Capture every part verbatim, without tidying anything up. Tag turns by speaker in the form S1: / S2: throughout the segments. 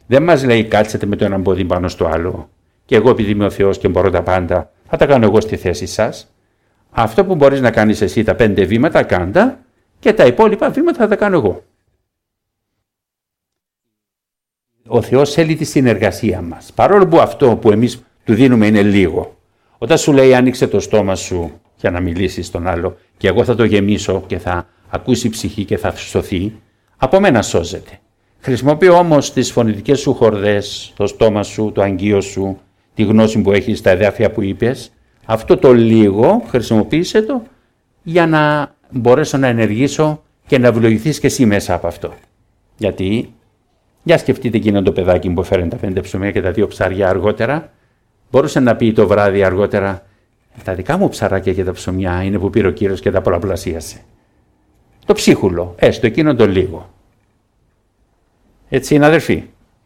S1: Δεν μας λέει κάτσετε με το έναν πόδι πάνω στο άλλο και εγώ επειδή είμαι ο Θεός και μπορώ τα πάντα, θα τα κάνω εγώ στη θέση σας. Αυτό που μπορείς να κάνεις εσύ τα πέντε βήματα, κάντα και τα υπόλοιπα βήματα θα τα κάνω εγώ. Ο Θεός θέλει τη συνεργασία μας. Παρόλο που αυτό που εμείς του δίνουμε είναι λίγο. Όταν σου λέει άνοιξε το στόμα σου για να μιλήσεις στον άλλο και εγώ θα το γεμίσω και θα ακούσει η ψυχή και θα σωθεί, από μένα σώζεται. Χρησιμοποιεί όμως τις φωνητικές σου χορδές, το στόμα σου, το αγγείο σου, τη γνώση που έχεις, τα εδάφια που είπες. Αυτό το λίγο χρησιμοποίησε το για να μπορέσω να ενεργήσω και να ευλογηθείς και εσύ μέσα από αυτό. Γιατί, για σκεφτείτε εκείνο το παιδάκι που έφερε τα πέντε ψωμιά και τα δύο ψάρια αργότερα, μπορούσε να πει το βράδυ αργότερα, τα δικά μου ψαράκια και τα ψωμιά είναι που πήρε ο Κύριος και τα πολλαπλασίασε. Το ψίχουλο, έστω εκείνο το λίγο. Έτσι είναι αδερφοί.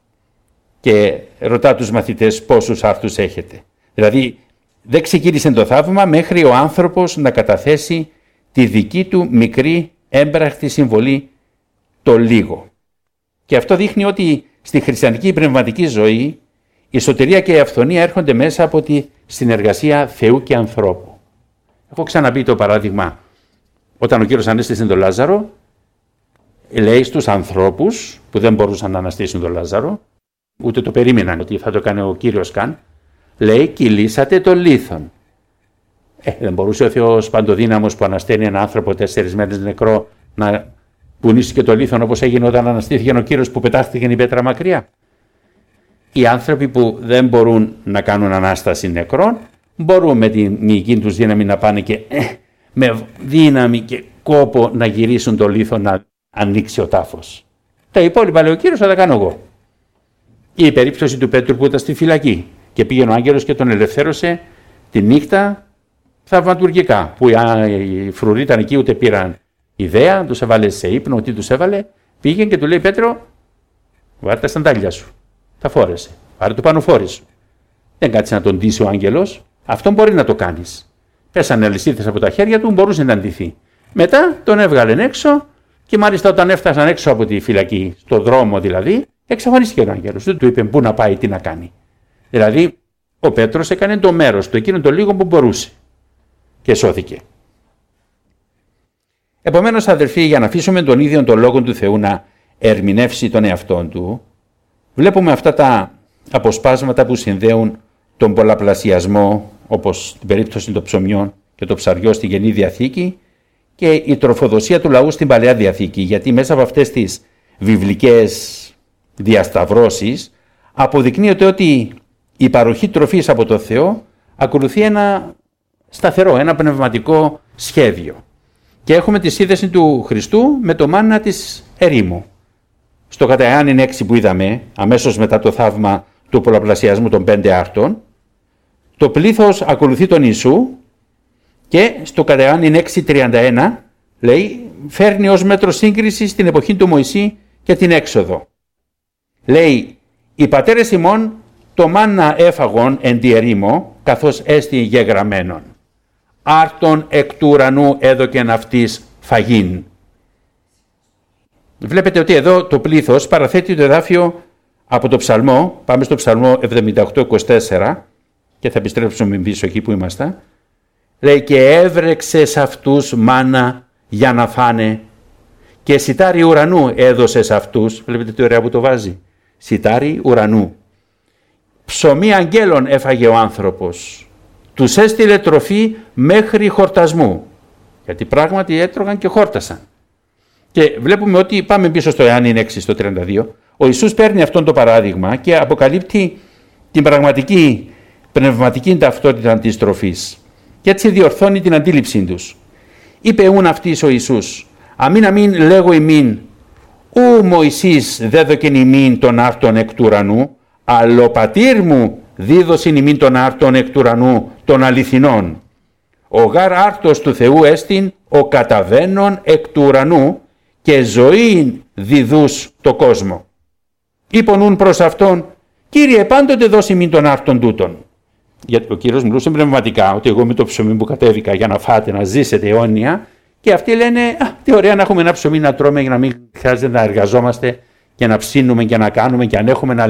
S1: Και ρωτά τους μαθητές πόσους άρθους έχετε. Δηλαδή δεν ξεκίνησε το θαύμα μέχρι ο άνθρωπος να καταθέσει τη δική του μικρή έμπραχτη συμβολή, το λίγο. Και αυτό δείχνει ότι στη χριστιανική πνευματική ζωή η σωτηρία και η αυθονία έρχονται μέσα από τη συνεργασία Θεού και ανθρώπου. Έχω ξαναπεί το παράδειγμα, όταν ο Κύριος ανέστησε τον Λάζαρο, λέει στους ανθρώπους που δεν μπορούσαν να αναστήσουν τον Λάζαρο, ούτε το περίμεναν ότι θα το κάνει ο Κύριος καν, λέει κυλήσατε το λίθον. Ε, δεν μπορούσε ο Θεός παντοδύναμος που ανασταίνει έναν άνθρωπο τέσσερις μέρες νεκρό να πουνήσει και το λίθον όπως έγινε όταν αναστήθηκε ο Κύριος που πετάχτηκε η πέτρα μακριά. Οι άνθρωποι που δεν μπορούν να κάνουν ανάσταση νεκρών μπορούν με την μυϊκή τους δύναμη να πάνε και ε, με δύναμη και κόπο να γυρίσουν το λίθο να ανοίξει ο τάφος. Τα υπόλοιπα λέει ο Κύριος θα τα κάνω εγώ. Η περίπτωση του Πέτρου που ήταν στη φυλακή και πήγαινε ο άγγελος και τον ελευθέρωσε τη νύχτα θαυματουργικά, που οι φρουροί ήταν εκεί, ούτε πήραν ιδέα, τους έβαλε σε ύπνο, τι τους έβαλε, πήγαινε και του λέει Πέτρο, βάρε τα σαντάλια σου. Τα φόρεσε. Πάρε το πανοφόρι σου. Δεν κάτσε να τον ντύσει ο άγγελος. Αυτό μπορεί να το κάνεις. Πέσανε αλυσίδες από τα χέρια του, μπορούσε να ντυθεί. Μετά τον έβγαλεν έξω και μάλιστα όταν έφτασαν έξω από τη φυλακή, στο δρόμο δηλαδή, εξαφανίστηκε ο άγγελος. Δεν του είπε πού να πάει, τι να κάνει. Δηλαδή, ο Πέτρος έκανε το μέρος του, εκείνο το λίγο που μπορούσε. Και σώθηκε. Επομένως, αδελφοί, για να αφήσουμε τον ίδιο τον λόγο του Θεού να ερμηνεύσει τον εαυτόν του, βλέπουμε αυτά τα αποσπάσματα που συνδέουν τον πολλαπλασιασμό, όπως την περίπτωση των ψωμιών και το ψαριό στη Καινή Διαθήκη και η τροφοδοσία του λαού στην Παλαιά Διαθήκη, γιατί μέσα από αυτές τις βιβλικές διασταυρώσεις αποδεικνύεται ότι η παροχή τροφής από το Θεό ακολουθεί ένα σταθερό, ένα πνευματικό σχέδιο. Και έχουμε τη σύνδεση του Χριστού με το μάννα της ερήμου. Στο κατά Ιωάννην έξι που είδαμε, αμέσως μετά το θαύμα του πολλαπλασιασμού των πέντε άρτων, το πλήθος ακολουθεί τον Ιησού και στο κατά Ιωάννην έξι τριάντα ένα λέει, φέρνει ως μέτρο σύγκριση στην εποχή του Μωυσή και την έξοδο. Λέει, οι πατέρες ημών το μάννα έφαγον εν τη ερήμο, καθώς έστι γεγραμμένον. Άρτον εκ του ουρανού έδωκεν αυτής φαγήν. Βλέπετε ότι εδώ το πλήθος παραθέτει το εδάφιο από το ψαλμό, πάμε στο ψαλμό εβδομήντα οκτώ είκοσι τέσσερα και θα επιστρέψουμε πίσω εκεί που είμαστε. Λέει και έβρεξε σε αυτούς μάνα για να φάνε και σιτάρι ουρανού έδωσε σε αυτούς. Βλέπετε τι ωραία που το βάζει. Σιτάρι ουρανού. Ψωμί αγγέλων έφαγε ο άνθρωπος. Τους έστειλε τροφή μέχρι χορτασμού. Γιατί πράγματι έτρωγαν και χόρτασαν. Και βλέπουμε ότι πάμε πίσω στο Ιωάννην έξι στο τριάντα δύο. Ο Ιησούς παίρνει αυτόν το παράδειγμα και αποκαλύπτει την πραγματική πνευματική ταυτότητα της τροφής. Και έτσι διορθώνει την αντίληψή τους. Είπε ούν αυτής ο Ιησούς, αμήν αμήν λέγω ημίν, ου Μωυσής δέδωκεν ημίν τον άρτον εκ του ουρανού, αλλά ο πατήρ μου δίδωσιν ημίν τον άρτον εκ του ουρανού των αληθινών. Ο γάρ άρτος του Θεού έστιν ο καταβαίνων εκ του ουρανού και ζωή διδούς το κόσμο. Είπον ούν προς αυτόν, Κύριε πάντοτε δώσει μην τον άρτον τούτον. Γιατί ο Κύριος μιλούσε πνευματικά, ότι εγώ με το ψωμί που κατέβηκα για να φάτε, να ζήσετε αιώνια, και αυτοί λένε, α, τι ωραία να έχουμε ένα ψωμί να τρώμε για να μην χρειάζεται να εργαζόμαστε και να ψήνουμε και να κάνουμε και αν έχουμε να